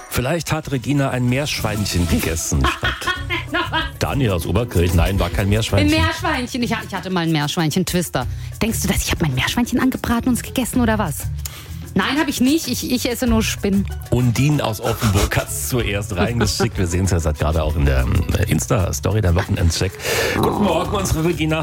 Vielleicht hat Regina ein Meerschweinchen gegessen. Daniel aus Oberkirch, nein, war kein Ein Meerschweinchen. Meerschweinchen. Ich hatte mal einen Meerschweinchen-Twister. Denkst du, dass ich habe mein Meerschweinchen angebraten und es gegessen oder was? Nein, habe ich nicht. Ich esse nur Spinnen. Undine aus Offenburg hat es zuerst reingeschickt. Wir sehen es ja seit gerade auch in der Insta-Story, der Wochenendcheck. Guten Morgen, unsere Regina.